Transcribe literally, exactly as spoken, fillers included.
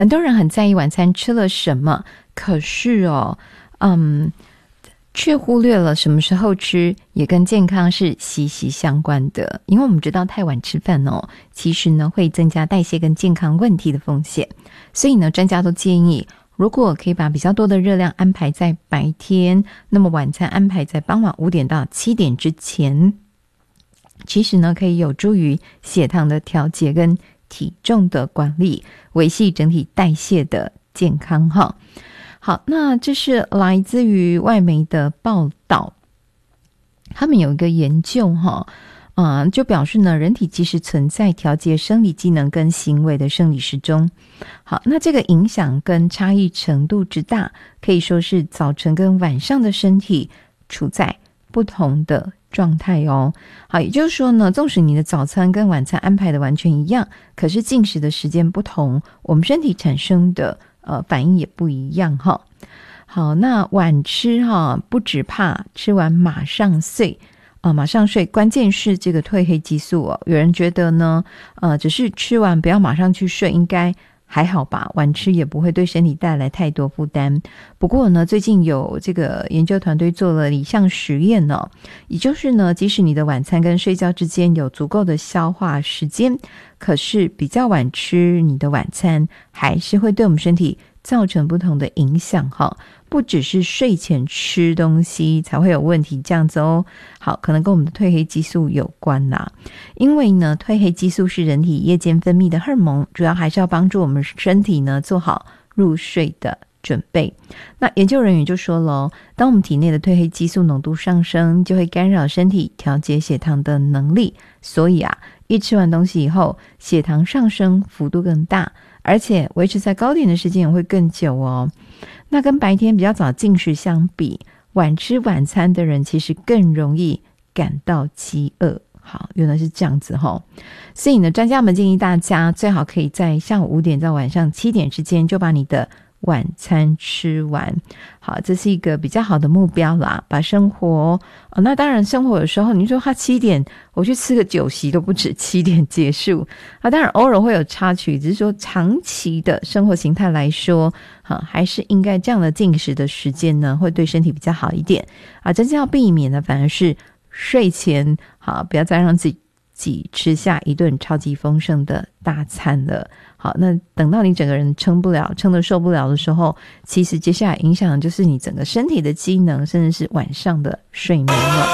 很多人很在意晚餐吃了什么，可是哦，嗯，却忽略了什么时候吃也跟健康是息息相关的。因为我们知道太晚吃饭哦，其实呢会增加代谢跟健康问题的风险。所以呢，专家都建议，如果可以把比较多的热量安排在白天，那么晚餐安排在傍晚五点到七点之前，其实呢可以有助于血糖的调节跟体重的管理，维系整体代谢的健康哈。好，那这是来自于外媒的报道，他们有一个研究哈，呃，就表示呢，人体其实存在调节生理机能跟行为的生理时钟。好，那这个影响跟差异程度之大，可以说是早晨跟晚上的身体处在不同的状态哦。好，也就是说呢，纵使你的早餐跟晚餐安排的完全一样，可是进食的时间不同，我们身体产生的呃反应也不一样哈。好，那晚吃哈，不只怕吃完马上睡啊、呃，马上睡，关键是这个褪黑激素哦。有人觉得呢，呃，只是吃完不要马上去睡，应该还好吧，晚吃也不会对身体带来太多负担。不过呢，最近有这个研究团队做了一项实验呢、哦，也就是呢，即使你的晚餐跟睡觉之间有足够的消化时间，可是比较晚吃你的晚餐，还是会对我们身体造成不同的影响哈。不只是睡前吃东西才会有问题这样子哦。好，可能跟我们的褪黑激素有关啦。因为呢，褪黑激素是人体夜间分泌的荷尔蒙，主要还是要帮助我们身体呢做好入睡的准备。那研究人员就说了，当我们体内的褪黑激素浓度上升，就会干扰身体调节血糖的能力，所以啊，一吃完东西以后，血糖上升幅度更大，而且维持在高点的时间也会更久哦。那跟白天比较早进食相比，晚吃晚餐的人其实更容易感到饥饿。好，原来是这样子齁。所以呢，专家们建议大家最好可以在下午五点到晚上七点之间就把你的晚餐吃完。好，这是一个比较好的目标啦，把生活、哦、那当然生活有时候你说他七点我去吃个酒席都不止七点结束啊，当然偶尔会有插曲，只是说长期的生活形态来说、啊、还是应该这样的进食的时间呢会对身体比较好一点啊。真正要避免的反而是睡前好，不要再让自己吃下一顿超级丰盛的大餐了。好，那等到你整个人撑不了，撑得受不了的时候，其实接下来影响的就是你整个身体的机能，甚至是晚上的睡眠了。